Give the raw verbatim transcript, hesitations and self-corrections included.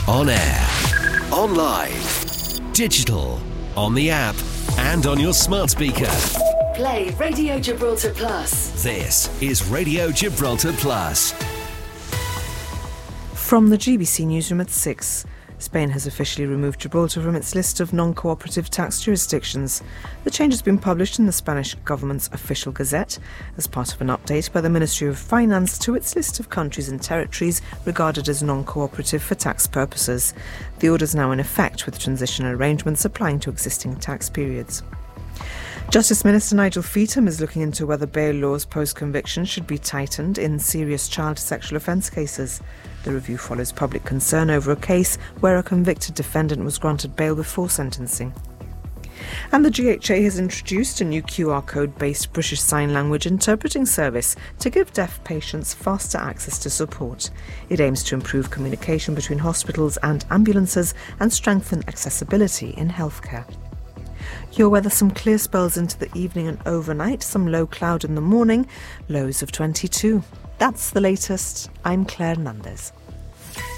On air, online, digital, on the app, and on your smart speaker. Play Radio Gibraltar Plus. This is Radio Gibraltar Plus. From the G B C newsroom at six. Spain has officially removed Gibraltar from its list of non-cooperative tax jurisdictions. The change has been published in the Spanish government's official gazette as part of an update by the Ministry of Finance to its list of countries and territories regarded as non-cooperative for tax purposes. The order is now in effect, with transitional arrangements applying to existing tax periods. Justice Minister Nigel Feetham is looking into whether bail laws post-conviction should be tightened in serious child sexual offence cases. The review follows public concern over a case where a convicted defendant was granted bail before sentencing. And the G H A has introduced a new Q R code-based British Sign Language interpreting service to give deaf patients faster access to support. It aims to improve communication between hospitals and ambulances and strengthen accessibility in healthcare. Your weather: some clear spells into the evening and overnight, some low cloud in the morning, lows of twenty-two. That's the latest. I'm Claire Nundes.